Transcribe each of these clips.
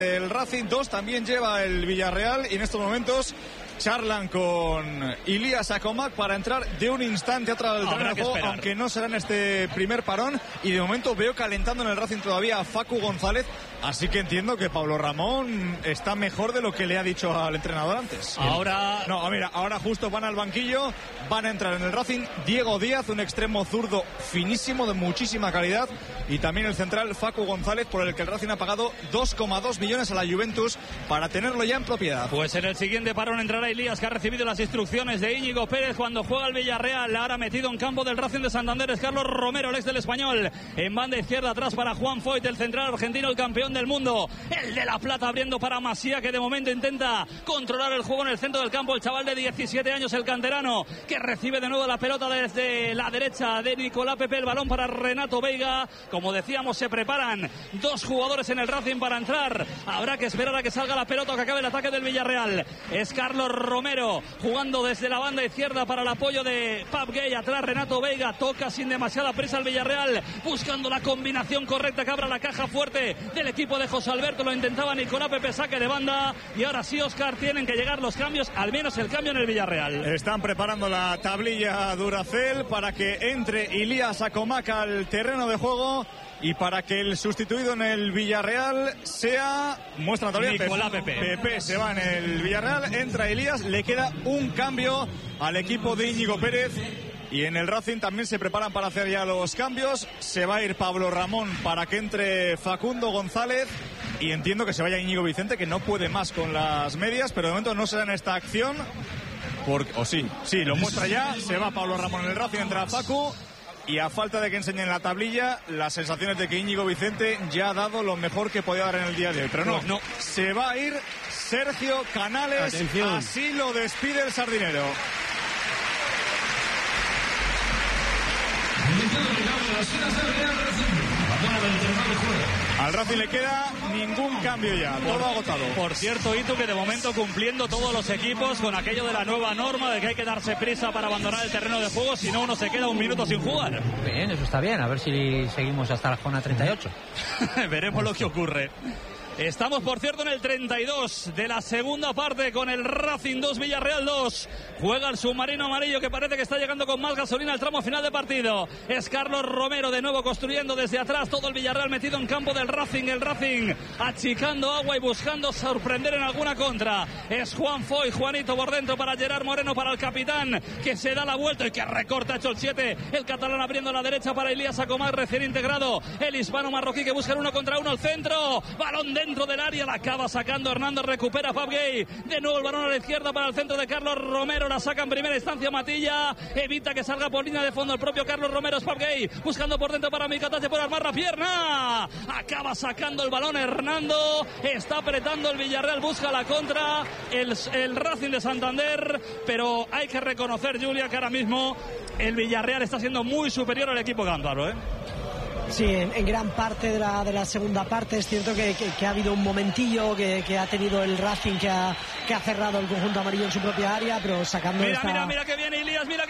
El Racing 2 también lleva el Villarreal y en estos momentos charlan con Ilías Acomac para entrar de un instante a otro del terreno de juego, aunque no será en este primer parón. Y de momento veo calentando en el Racing todavía a Facu González, así que entiendo que Pablo Ramón está mejor de lo que le ha dicho al entrenador antes. Ahora justo van al banquillo, van a entrar en el Racing Diego Díaz, un extremo zurdo finísimo de muchísima calidad, y también el central Facu González, por el que el Racing ha pagado 2,2 millones a la Juventus para tenerlo ya en propiedad. Pues en el siguiente parón entrará Ilías, que ha recibido las instrucciones de Íñigo Pérez cuando juega el Villarreal. Ahora metido en campo del Racing de Santander es Carlos Romero, el ex del Español. En banda izquierda atrás para Juan Foyt, el central argentino, el campeón del mundo. El de La Plata abriendo para Masía, que de momento intenta controlar el juego en el centro del campo. El chaval de 17 años, el canterano, que recibe de nuevo la pelota desde la derecha de Nicolás Pepe. El balón para Renato Veiga. Como decíamos, se preparan dos jugadores en el Racing para entrar. Habrá que esperar a que salga la pelota o que acabe el ataque del Villarreal. Es Carlos Romero jugando desde la banda izquierda para el apoyo de Pap Gay. Atrás Renato Veiga, toca sin demasiada prisa el Villarreal, buscando la combinación correcta que abra la caja fuerte del equipo de José Alberto. Lo intentaba Nicolás Pepe, saque de banda. Y ahora sí, Óscar, tienen que llegar los cambios, al menos el cambio en el Villarreal. Están preparando la tablilla Duracell para que entre Ilías Acomac al terreno de juego y para que el sustituido en el Villarreal sea, muestra todavía Nicolás Pepe. Pepe se va en el Villarreal, entra Ilías, le queda un cambio al equipo de Íñigo Pérez. Y en el Racing también se preparan para hacer ya los cambios. Se va a ir Pablo Ramón para que entre Facundo González. Y entiendo que se vaya Íñigo Vicente, que no puede más con las medias, pero de momento no será en esta acción. Sí, lo muestra ya. Se va Pablo Ramón en el Racing, entra Facu. Y a falta de que enseñen la tablilla, las sensaciones de que Íñigo Vicente ya ha dado lo mejor que podía dar en el día de hoy. Pero no. Se va a ir Sergio Canales. Atención. Así lo despide el sardinero. Al Racing le queda ningún cambio ya, todo agotado. Por cierto, Itu, que de momento cumpliendo todos los equipos con aquello de la nueva norma de que hay que darse prisa para abandonar el terreno de juego, si no uno se queda un minuto sin jugar. Bien, eso está bien, a ver si seguimos hasta la jornada 38. Veremos lo que ocurre. Estamos, por cierto, en el 32 de la segunda parte con el Racing 2, Villarreal 2. Juega el submarino amarillo, que parece que está llegando con más gasolina al tramo final de partido. Es Carlos Romero de nuevo construyendo desde atrás, todo el Villarreal metido en campo del Racing. El Racing achicando agua y buscando sorprender en alguna contra. Es Juan Foy, Juanito por dentro para Gerard Moreno, para el capitán, que se da la vuelta y que recorta, ha hecho el 7. El catalán abriendo a la derecha para Ilías Acomac, recién integrado. El hispano marroquí que busca el 1 contra 1 al centro. Balón dentro del área, la acaba sacando Hernández, recupera Pap Gay. De nuevo el balón a la izquierda para el centro de Carlos Romero. La saca en primera instancia Matilla. Evita que salga por línea de fondo el propio Carlos Romero. Es Pap Gay buscando por dentro para Micatache por armar la pierna. Acaba sacando el balón Hernando. Está apretando el Villarreal, busca la contra el Racing de Santander. Pero hay que reconocer, Julia, que ahora mismo el Villarreal está siendo muy superior al equipo cántabro, Sí, en gran parte de la segunda parte es cierto que ha habido un momentillo que ha tenido el Racing que ha cerrado el conjunto amarillo en su propia área, pero sacando mira que viene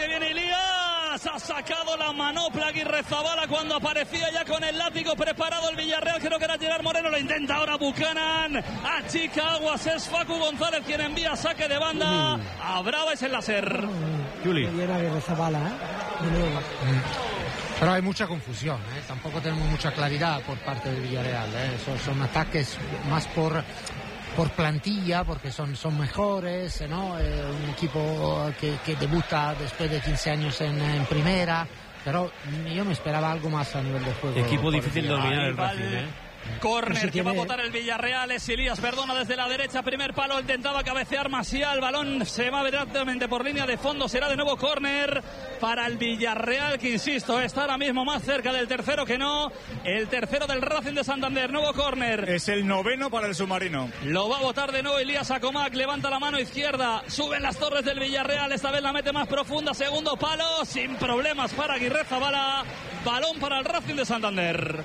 Ilías, ha sacado la manopla Aguirrezabala cuando aparecía ya con el látigo preparado el Villarreal, creo que era Gerard Moreno, lo intenta ahora Buchanan, achica aguas, es Facu González quien envía saque de banda, a Brava es el láser. Juli. Bien Aguirrezabala, de nuevo. Pero hay mucha confusión, tampoco tenemos mucha claridad por parte del Villarreal. Son ataques más por plantilla, porque son mejores, ¿no? Un equipo que debuta después de 15 años en primera, pero yo me esperaba algo más a nivel de juego. Equipo difícil de dominar el Racing, Córner que va a botar el Villarreal, es Ilías, perdona, desde la derecha, primer palo, intentaba cabecear Masía, el balón se va directamente por línea de fondo, será de nuevo córner para el Villarreal, que insisto, está ahora mismo más cerca del tercero que no, el tercero del Racing de Santander, nuevo córner. Es el noveno para el submarino. Lo va a botar de nuevo Ilías Acomac, levanta la mano izquierda, suben las torres del Villarreal, esta vez la mete más profunda, segundo palo, sin problemas para Aguirrezabala, balón para el Racing de Santander.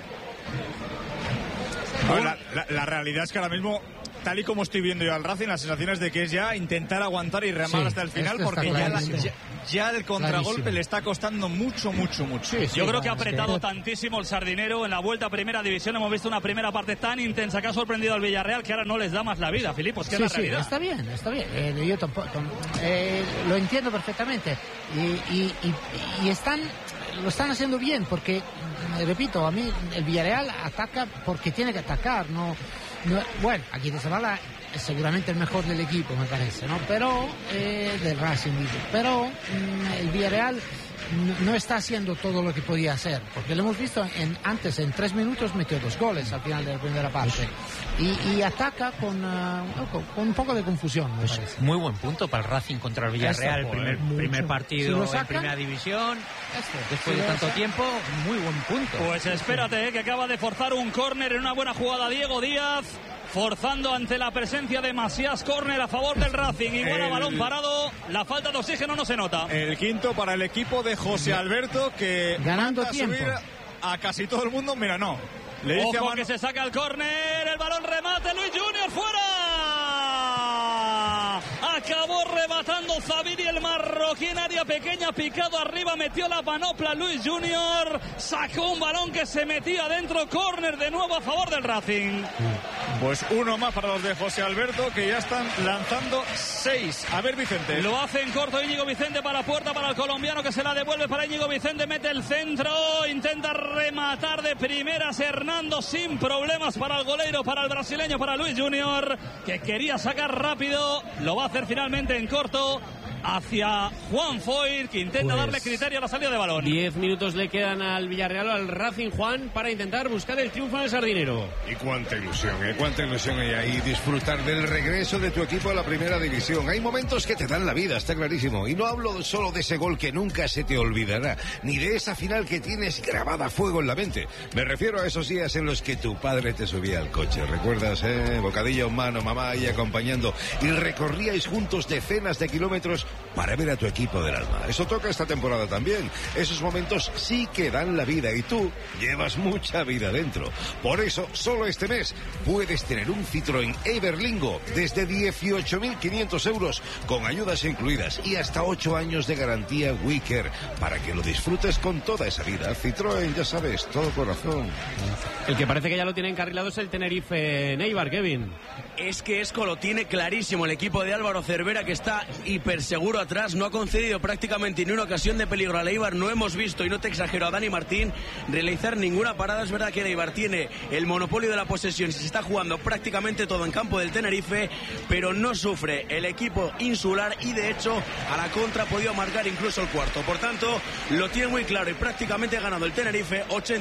La realidad es que ahora mismo, tal y como estoy viendo yo al Racing, las sensaciones de que es ya intentar aguantar y remar hasta el final, porque ya el contragolpe clarísimo. le está costando mucho. Sí, Yo creo que ha es apretado tantísimo el Sardinero en la vuelta a primera división. Hemos visto una primera parte tan intensa que ha sorprendido al Villarreal que ahora no les da más la vida, Filipe. Es que es la realidad. Está bien. Yo tampoco, lo entiendo perfectamente. Y lo están haciendo bien porque, repito, a mí el Villarreal ataca porque tiene que atacar. Bueno, aquí de Zabala es seguramente el mejor del equipo, me parece, ¿no? Pero, del Racing, pero el Villarreal no está haciendo todo lo que podía hacer, porque lo hemos visto antes en 3 minutos metió 2 goles al final de la primera parte y ataca con un poco de confusión, me parece. Muy buen punto para el Racing contra el Villarreal, el primer partido si en primera división, después de tanto tiempo, muy buen punto. Pues espérate, que acaba de forzar un córner en una buena jugada Diego Díaz, forzando ante la presencia de Masías, córner a favor del Racing, igual a balón parado, la falta de oxígeno no se nota. El quinto para el equipo de José Alberto, que ganando manda a tiempo subir a casi todo el mundo. Mira, no. Le dice Ojo que se saca el córner, el balón remate, Luis Junior fuera. Acabó rematando Zabiri, el marroquí en área pequeña, picado arriba, metió la panopla Luis Junior, sacó un balón que se metía adentro, córner de nuevo a favor del Racing. Pues uno más para los de José Alberto, que ya están lanzando 6. A ver, Vicente. Lo hace en corto Íñigo Vicente para puerta para el colombiano, que se la devuelve para Íñigo Vicente, mete el centro, intenta rematar de primeras Hernando sin problemas para el goleiro, para el brasileño, para Luis Junior, que quería sacar rápido, lo va a hacer finalmente en corto hacia Juan Foyt, que intenta darle criterio a la salida de balón. 10 minutos le quedan al Villarreal, al Racing, Juan, para intentar buscar el triunfo del Sardinero. Y cuánta ilusión hay ahí, disfrutar del regreso de tu equipo a la primera división. Hay momentos que te dan la vida, está clarísimo. Y no hablo solo de ese gol que nunca se te olvidará, ni de esa final que tienes grabada a fuego en la mente. Me refiero a esos días en los que tu padre te subía al coche. ¿Recuerdas, bocadillo en mano, mamá ahí acompañando, y recorríais juntos decenas de kilómetros para ver a tu equipo del alma? Eso toca esta temporada también. Esos momentos sí que dan la vida y tú llevas mucha vida dentro. Por eso, solo este mes puedes tener un Citroën Everlingo desde 18.500 euros con ayudas incluidas y hasta 8 años de garantía Wicker para que lo disfrutes con toda esa vida. Citroën, ya sabes, todo corazón. El que parece que ya lo tiene encarrilado es el Tenerife Neibar, Kevin. Es que Esco lo tiene clarísimo, el equipo de Álvaro Cervera, que está hiper seguro atrás, no ha concedido prácticamente ni una ocasión de peligro a Eibar. No hemos visto, y no te exagero, a Dani Martín realizar ninguna parada. Es verdad que Eibar tiene el monopolio de la posesión, se está jugando prácticamente todo en campo del Tenerife, pero no sufre el equipo insular y de hecho a la contra ha podido marcar incluso el cuarto. Por tanto, lo tiene muy claro y prácticamente ha ganado el Tenerife.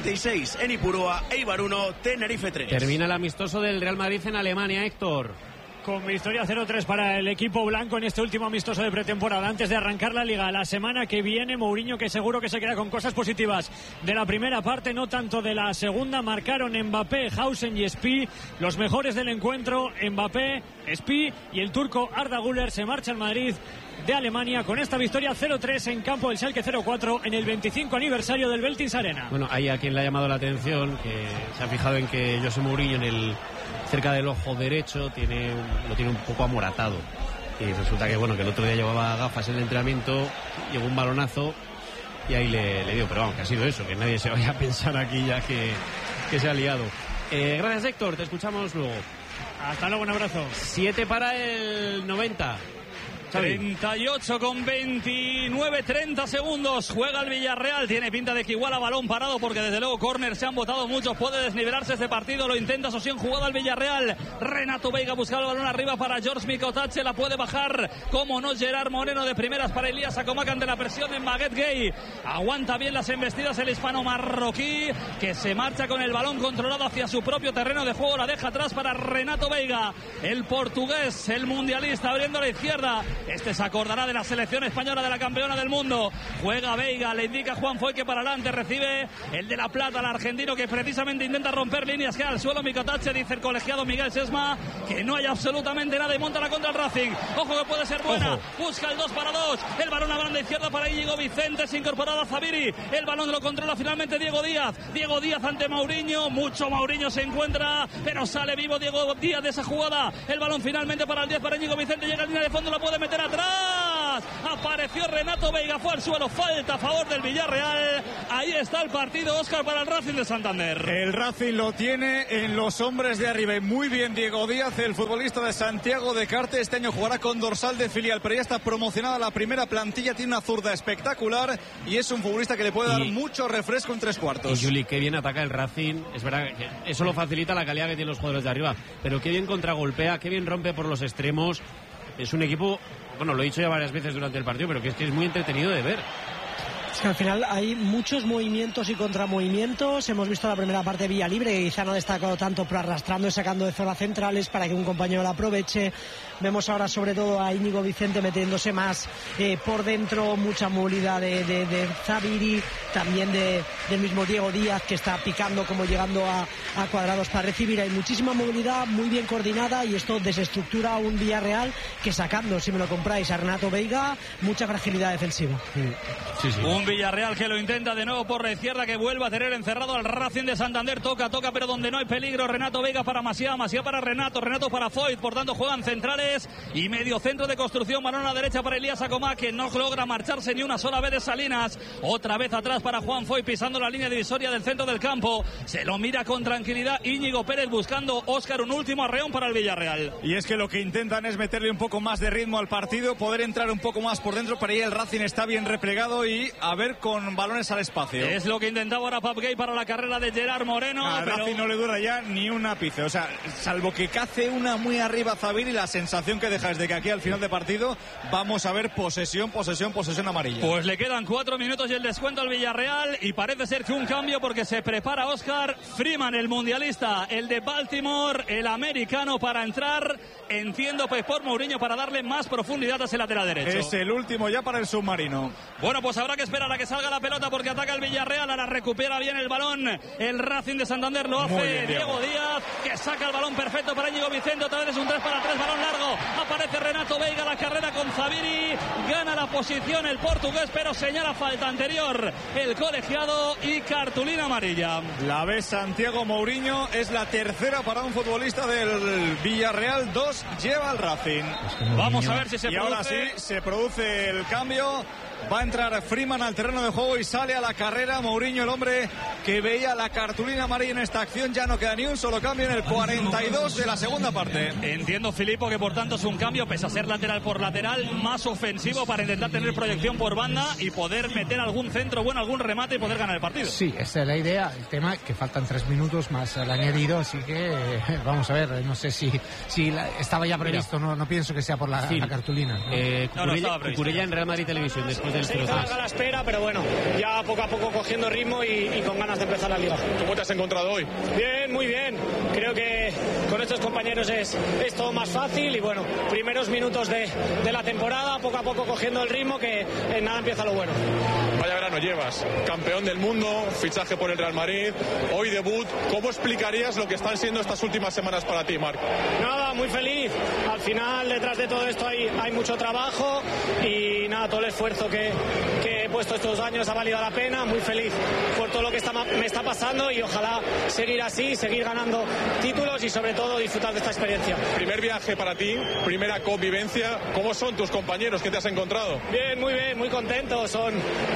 86 en Ipurúa, Eibar 1, Tenerife 3. Termina el amistoso del Real Madrid en Alemania, Héctor. Con victoria 0-3 para el equipo blanco en este último amistoso de pretemporada antes de arrancar la Liga. La semana que viene, Mourinho, que seguro que se queda con cosas positivas de la primera parte, no tanto de la segunda. Marcaron Mbappé, Hausen y Spi, los mejores del encuentro. Mbappé, Spi y el turco Arda Güler. Se marcha al Madrid de Alemania con esta victoria 0-3 en campo del Schalke 0-4 en el 25 aniversario del Veltins Arena. Bueno, hay a quien le ha llamado la atención, que se ha fijado en que José Mourinho cerca del ojo derecho lo tiene un poco amoratado, y resulta que que el otro día llevaba gafas en el entrenamiento, llegó un balonazo y ahí le dio, pero vamos, que ha sido eso, que nadie se vaya a pensar aquí ya que se ha liado. Gracias, Héctor, te escuchamos luego. Hasta luego, un abrazo. 7 para el 90. 38 con 29, 30 segundos. Juega el Villarreal. Tiene pinta de que igual a balón parado, porque desde luego córner se han votado muchos. Puede desnivelarse este partido. Lo intenta Sosien, jugada al Villarreal. Renato Veiga busca el balón arriba para George Mikotache. La puede bajar, como no, Gerard Moreno de primeras para Elías Acomac ante la presión de Maguette Gay. Aguanta bien las embestidas el hispano marroquí, que se marcha con el balón controlado hacia su propio terreno de juego. La deja atrás para Renato Veiga, el portugués, el mundialista, abriendo a la izquierda. Este se acordará de la selección española, de la campeona del mundo. Juega Veiga, le indica Juan Foyt que para adelante, recibe el de La Plata, el argentino, que precisamente intenta romper líneas, que al suelo Mikotache. Dice el colegiado Miguel Sesma que no hay absolutamente nada y monta la contra el Racing. Ojo que puede ser buena. Busca el 2-2. El balón a banda izquierda para Íñigo Vicente, se incorporaba a Zabiri. El balón lo controla finalmente Diego Díaz. Diego Díaz ante Mourinho. Mucho Mourinho se encuentra, pero sale vivo Diego Díaz de esa jugada. El balón finalmente para el 10, para Íñigo Vicente. Llega a línea de fondo, la puede meter atrás. Elías, apareció Renato Veiga, fue al suelo, falta a favor del Villarreal. Ahí está el partido, Óscar, para el Racing de Santander. El Racing lo tiene en los hombres de arriba y muy bien Diego Díaz, el futbolista de Santiago de Carte. Este año jugará con dorsal de filial, pero ya está promocionada la primera plantilla, tiene una zurda espectacular y es un futbolista que le puede dar mucho refresco en 3/4. Y Juli, qué bien ataca el Racing. Es verdad que eso lo facilita la calidad que tienen los jugadores de arriba, pero qué bien contragolpea, qué bien rompe por los extremos. Es un equipo, bueno, lo he dicho ya varias veces durante el partido, pero que es muy entretenido de ver. Es que al final hay muchos movimientos y contramovimientos. Hemos visto la primera parte vía libre, que quizá no ha destacado tanto, pero arrastrando y sacando de zona centrales para que un compañero la aproveche. Vemos ahora sobre todo a Íñigo Vicente metiéndose más por dentro, mucha movilidad de Zaviri, también del mismo Diego Díaz, que está picando como llegando a cuadrados para recibir. Hay muchísima movilidad, muy bien coordinada, y esto desestructura a un Villarreal que, sacando, si me lo compráis, a Renato Veiga, mucha fragilidad defensiva. Sí. Un Villarreal que lo intenta de nuevo por la izquierda, que vuelve a tener encerrado al Racing de Santander. Toca, pero donde no hay peligro. Renato Veiga para Maciá para Renato para Foyt. Por tanto, juegan centrales y medio centro de construcción. Balón a la derecha para Elías Acomá, que no logra marcharse ni una sola vez de Salinas. Otra vez atrás para Juan Foyt, pisando la línea divisoria del centro del campo. Se lo mira con tranquilidad Íñigo Pérez, buscando, Óscar, un último arreón para el Villarreal. Y es que lo que intentan es meterle un poco más de ritmo al partido, poder entrar un poco más por dentro, pero ahí el Racing está bien replegado y a ver con balones al espacio. Es lo que intentaba ahora Pap Gay para la carrera de Gerard Moreno. Al Racing no le dura ya ni un ápice, o sea, salvo que cace una muy arriba Zaviri, la sensación que deja es de que aquí al final de partido vamos a ver posesión amarilla. Pues le quedan 4 minutos y el descuento al Villarreal, y parece ser que un cambio, porque se prepara Oscar Freeman, el mundialista, el de Baltimore, el americano, para entrar. Entiendo, pues, por Mourinho, para darle más profundidad a ese lateral derecho. Es el último ya para el submarino. Bueno, pues habrá que esperar a que salga la pelota, porque ataca el Villarreal. Ahora recupera bien el balón el Racing de Santander, lo hace bien, Diego Díaz, que saca el balón perfecto para Íñigo Vicente. Otra vez es un 3 para 3, balón largo. Aparece Renato Veiga, la carrera con Zaviri, gana la posición el portugués, pero señala falta anterior el colegiado y cartulina amarilla. La ve Santiago Mourinho, es la tercera para un futbolista del Villarreal. 2 lleva al Racing. Vamos a ver si se produce. Ahora sí, se produce el cambio. Va a entrar Freeman al terreno de juego y sale a la carrera Mourinho, el hombre que veía la cartulina amarilla en esta acción. Ya no queda ni un solo cambio en el 42 de la segunda parte. Entiendo, Filipo, que por tanto es un cambio, pese a ser lateral por lateral, más ofensivo, para intentar tener proyección por banda y poder meter algún centro bueno, algún remate y poder ganar el partido. Sí, esa es la idea. El tema es que faltan 3 minutos más el añadido, así que vamos a ver. No sé si estaba ya previsto. No pienso que sea por la cartulina. Cucurella en Real Madrid Televisión después del 0-3. A la espera, pero bueno, ya poco a poco cogiendo ritmo y con ganas de empezar la liga. ¿Cómo te has encontrado hoy? Bien, muy bien. Creo que con estos compañeros es todo más fácil, y bueno, primeros minutos de la temporada, poco a poco cogiendo el ritmo, que en nada empieza lo bueno. Vaya verano llevas, campeón del mundo, fichaje por el Real Madrid, hoy debut. ¿Cómo explicarías lo que están siendo estas últimas semanas para ti, Marc? Nada, muy feliz. Al final, detrás de todo esto hay mucho trabajo, y nada, todo el esfuerzo que he puesto estos años ha valido la pena. Muy feliz por todo lo que me está pasando, y ojalá seguir así, seguir ganando títulos y sobre todo disfrutar de esta experiencia. Primer viaje para ti, primera convivencia. ¿Cómo son tus compañeros? ¿Qué te has encontrado? Bien, muy contentos. Son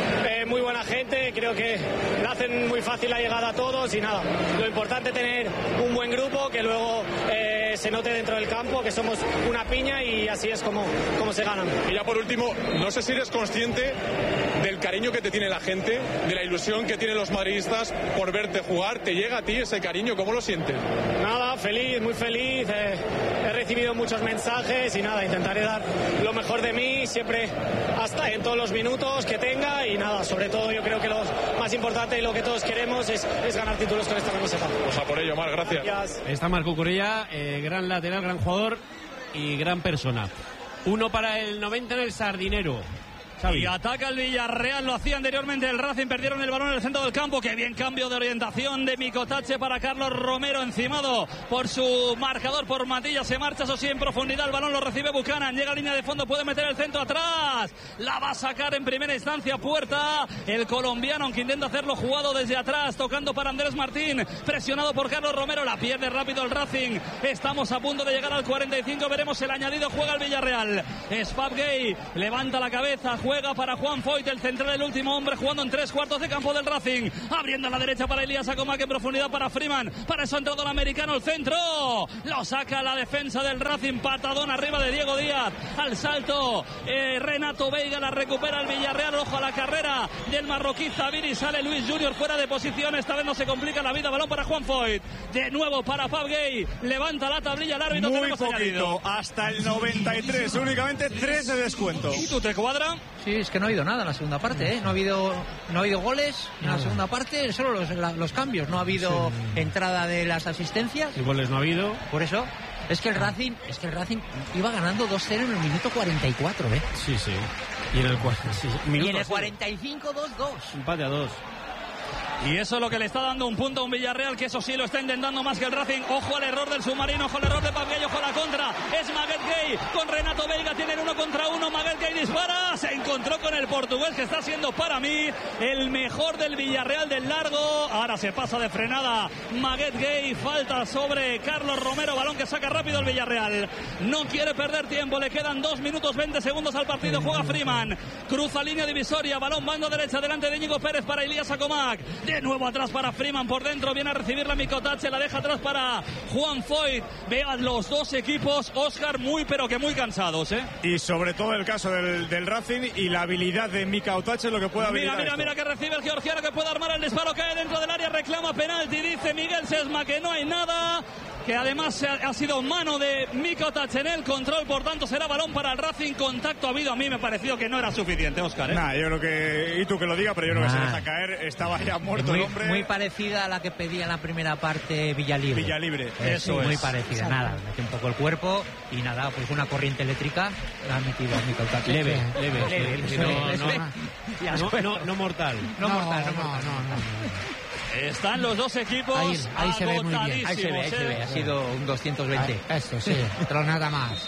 muy buena gente, creo que le hacen muy fácil la llegada a todos, y nada, lo importante es tener un buen grupo, que luego se note dentro del campo que somos una piña, y así es como se ganan. Y ya por último, no sé si eres consciente del cariño que te tiene la gente, de la ilusión que tienen los madridistas por verte jugar. ¿Te llega a ti ese cariño? ¿Cómo lo sientes? Nada, feliz, muy feliz. He recibido muchos mensajes, y nada, intentaré dar lo mejor de mí siempre, hasta en todos los minutos que tenga, y nada, sobre todo yo creo que lo más importante y lo que todos queremos es ganar títulos con esta camiseta. Pues a por ello, Marc, gracias. Está Marc Cucurella, gran lateral, gran jugador y gran persona. 1 para el 90 en el Sardinero. Xavi. Y ataca el Villarreal, lo hacía anteriormente el Racing, perdieron el balón en el centro del campo. Qué bien cambio de orientación de Micotache para Carlos Romero, encimado por su marcador, por Matilla. Se marcha, eso sí, en profundidad. El balón lo recibe Buchanan, llega a línea de fondo, puede meter el centro atrás. La va a sacar en primera instancia Puerta, el colombiano, aunque intenta hacerlo jugado desde atrás, tocando para Andrés Martín, presionado por Carlos Romero. La pierde rápido el Racing. Estamos a punto de llegar al 45, veremos el añadido. Juega el Villarreal. Spap Gay levanta la cabeza, juega para Juan Foyt, el central, el último hombre, jugando en 3/4 de campo del Racing, abriendo a la derecha para Elías Acomac, en profundidad para Freeman, para eso ha entrado el americano, el centro, lo saca la defensa del Racing, patadón arriba de Diego Díaz, al salto Renato Veiga, la recupera el Villarreal, ojo a la carrera del marroquí Zabiri, sale Luis Junior fuera de posición, esta vez no se complica la vida, balón para Juan Foyt, de nuevo para Pab Gay, levanta la tablilla el árbitro, muy tenemos poquito, añadido. hasta el 93, únicamente 3 de descuento. ¿Y tú te cuadra? Sí, es que no ha habido nada en la segunda parte, ¿eh? No ha habido goles en la segunda parte, solo los cambios. No ha habido entrada de las asistencias. Y goles no ha habido. Por eso, es que el Racing iba ganando 2-0 en el minuto 44, ¿eh? Sí. Y en el 45, 2-2. Empate a 2. Y eso es lo que le está dando un punto a un Villarreal, que eso sí lo está intentando más que el Racing. Ojo al error del submarino, ojo al error de Pablo, ojo a la contra. Es Maguette Gay con Renato Veiga, tienen 1 contra 1. Maguette Gay dispara, se encontró con el portugués, que está siendo para mí el mejor del Villarreal del largo. Ahora se pasa de frenada Maguette Gay, falta sobre Carlos Romero, balón que saca rápido el Villarreal. No quiere perder tiempo, le quedan 2 minutos 20 segundos al partido. Juega Freeman, cruza línea divisoria, balón banda derecha delante de Íñigo Pérez para Elías Acomac. De nuevo atrás para Freeman, por dentro viene a recibirla Micotache, la deja atrás para Juan Foyt. Vean los dos equipos, Óscar, muy pero que muy cansados, ¿eh? Y sobre todo el caso del Racing y la habilidad de Micotache, lo que puede habilitar. Mira que recibe el georgiano, que puede armar el disparo, cae dentro del área, reclama penalti, dice Miguel Sesma que no hay nada, que además ha sido mano de Micotache en el control, por tanto será balón para el Racing. Contacto ha habido, a mí me pareció que no era suficiente, Óscar, ¿eh? Nah, yo creo que, y tú que lo diga, pero yo creo que se deja caer, estaba ya muerto el hombre. Muy parecida a la que pedía en la primera parte Villalibre. Eso es. Muy es. parecida, nada, mete un poco el cuerpo y nada, pues una corriente eléctrica la ha metido a Micotache. Leve. No mortal. No mortal. Están los dos equipos ahí se ve muy bien. Ahí se ve, ha sido un 220. Esto sí, pero nada más.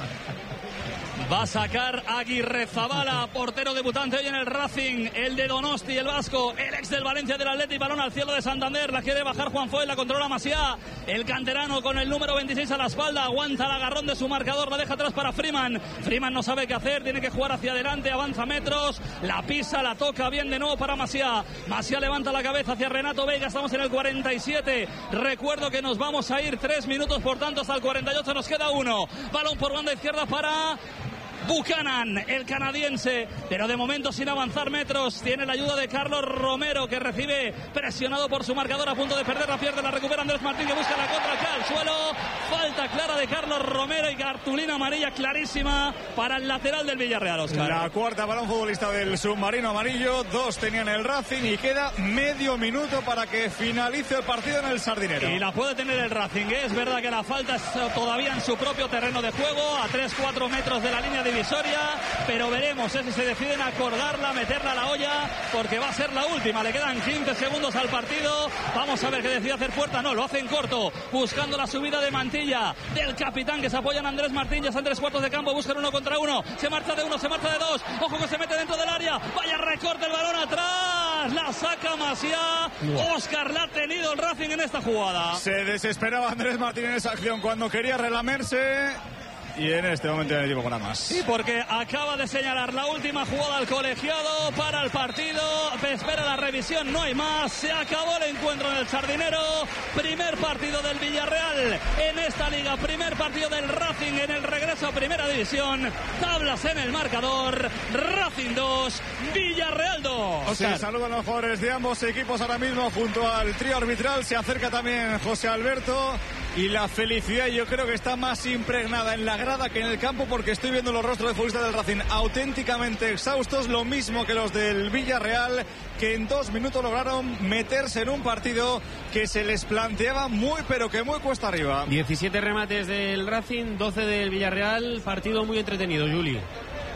Va a sacar Aguirre Zabala, portero debutante hoy en el Racing, el de Donosti, el vasco, el ex del Valencia del Atleti, balón al cielo de Santander, la quiere bajar Juan Foyt, la controla Maciá, el canterano con el número 26 a la espalda, aguanta el agarrón de su marcador, la deja atrás para Freeman no sabe qué hacer, tiene que jugar hacia adelante, avanza metros, la pisa, la toca bien de nuevo para Maciá levanta la cabeza hacia Renato Veiga, estamos en el 47, recuerdo que nos vamos a ir 3 minutos, por tanto hasta el 48 nos queda 1, balón por banda izquierda para Buchanan, el canadiense, pero de momento sin avanzar metros, tiene la ayuda de Carlos Romero, que recibe presionado por su marcador, a punto de perder, la pierde, la recupera Andrés Martín, que busca la contra, acá al suelo, falta clara de Carlos Romero y cartulina amarilla clarísima para el lateral del Villarreal, Óscar. La cuarta balón futbolista del submarino amarillo, 2 tenían el Racing y queda medio minuto para que finalice el partido en el Sardinero. Y la puede tener el Racing, es verdad que la falta es todavía en su propio terreno de juego, a 3-4 metros de la línea divisoria, pero veremos si se deciden acordarla, meterla a la olla, porque va a ser la última, le quedan 15 segundos al partido, vamos a ver qué decide hacer Puerta, no, lo hace en corto, buscando la subida de Mantilla, del capitán, que se apoya en Andrés Martín, ya están 3/4 de campo, buscan 1 contra 1, se marcha de 1, se marcha de 2, ojo que se mete dentro del área, vaya recorte el balón atrás, la saca Maciá, Óscar, la ha tenido el Racing en esta jugada. Se desesperaba Andrés Martín en esa acción cuando quería relamerse. Y en este momento ya no llevo para más. Sí, porque acaba de señalar la última jugada al colegiado para el partido. Espera la revisión, no hay más. Se acabó el encuentro en el Sardinero. Primer partido del Villarreal en esta liga. Primer partido del Racing en el regreso a Primera División. Tablas en el marcador. Racing 2, Villarreal 2. Sí, saludan a los jugadores de ambos equipos ahora mismo junto al trío arbitral. Se acerca también José Alberto. Y la felicidad yo creo que está más impregnada en la grada que en el campo, porque estoy viendo los rostros de futbolistas del Racing auténticamente exhaustos, lo mismo que los del Villarreal, que en 2 minutos lograron meterse en un partido que se les planteaba muy pero que muy cuesta arriba. 17 remates del Racing, 12 del Villarreal, partido muy entretenido, Juli.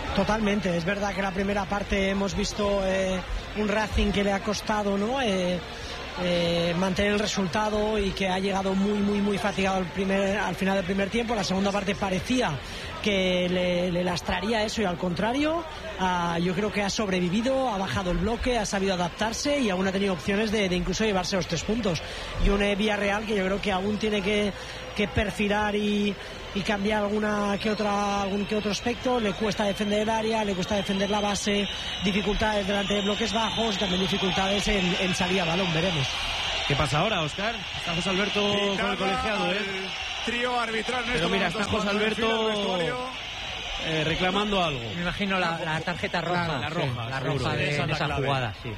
Totalmente, es verdad que la primera parte hemos visto un Racing que le ha costado, ¿no? Mantener el resultado y que ha llegado muy fatigado al final del primer tiempo. La segunda parte parecía que le lastraría eso y al contrario, yo creo que ha sobrevivido, ha bajado el bloque, ha sabido adaptarse y aún ha tenido opciones de incluso llevarse los 3 puntos. Y un Villarreal que yo creo que aún tiene que perfilar y cambiar algún que otro aspecto. Le cuesta defender el área, le cuesta defender la base, dificultades delante de bloques bajos y también dificultades en salida a balón, veremos. ¿Qué pasa ahora, Óscar? Está José Alberto con el colegiado, trío arbitral. Pero mira, está José Alberto reclamando algo. Me imagino la tarjeta roja. La roja de esa jugada, sí.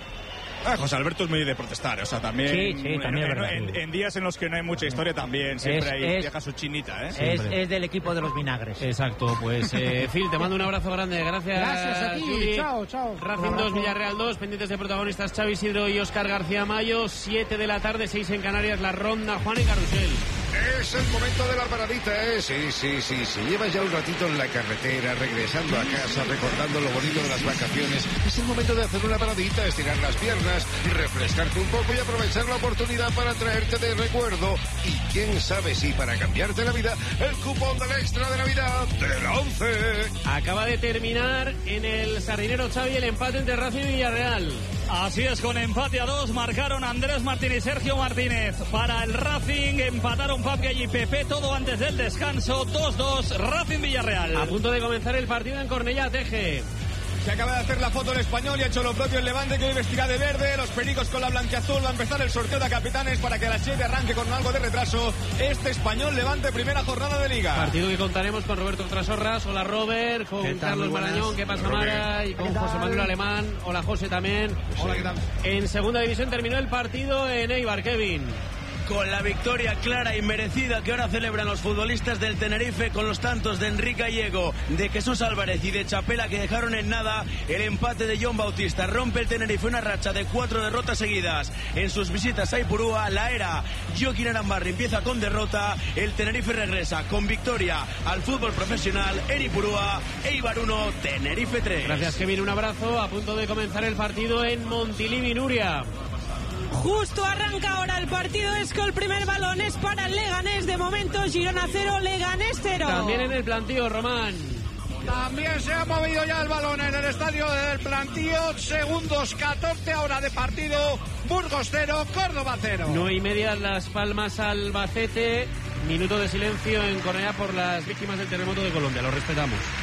José Alberto es muy de protestar, o sea, también, sí, también es verdad. En días en los que no hay mucha historia también siempre deja su chinita, Es del equipo de los vinagres. Exacto, pues Phil, te mando un abrazo grande, gracias a ti, Juli. Chao. Racing 2, Villarreal 2, pendientes de protagonistas Xavi Isidro y Óscar García Mayo, 7 de la tarde, 6 en Canarias, la ronda Juan y Carrusel. Es el momento de la paradita, Sí. Llevas ya un ratito en la carretera, regresando a casa, recordando lo bonito de las vacaciones. Es el momento de hacer una paradita, estirar las piernas, refrescarte un poco y aprovechar la oportunidad para traerte de recuerdo. Y quién sabe si para cambiarte la vida, el cupón del extra de Navidad de la 11. Acaba de terminar en el Sardinero Xavi el empate entre Racing y Villarreal. Así es, con empate a 2 marcaron Andrés Martín y Sergio Martínez. Para el Racing empataron Papgay y Pepe, todo antes del descanso. 2-2, Racing Villarreal. A punto de comenzar el partido en Cornellá, Teje. Se acaba de hacer la foto el Español y ha hecho lo propio el Levante, que hoy vestirá de verde. Los pericos con la blanquiazul. Va a empezar el sorteo de capitanes para que a las 7 arranque con algo de retraso este Español Levante, primera jornada de Liga. Partido que contaremos con Roberto Trasorras. Hola Robert, con Carlos Marañón, ¿qué pasa Mara? Y con José Manuel Alemán. Hola José también. Hola, ¿qué tal? En segunda división terminó el partido en Eibar, Kevin. Con la victoria clara y merecida que ahora celebran los futbolistas del Tenerife, con los tantos de Enrique Allego, de Jesús Álvarez y de Chapela, que dejaron en nada el empate de John Bautista. Rompe el Tenerife una racha de 4 derrotas seguidas en sus visitas a Ipurúa. La era Joaquín Arambarri empieza con derrota. El Tenerife regresa con victoria al fútbol profesional en Ipurúa. Eibar 1, Tenerife 3. Gracias, Kevin, un abrazo. A punto de comenzar el partido en Montilivi, Nuria. Justo arranca ahora el partido, es que el primer balón es para el Leganés. De momento Girona 0, Leganés 0. También en el plantío, Román. También se ha movido ya el balón en el estadio del plantío. Segundos 14 ahora de partido. Burgos 0, Córdoba 0. 9:30 Las Palmas, Albacete. Minuto de silencio en Cornellá por las víctimas del terremoto de Colombia. Lo respetamos.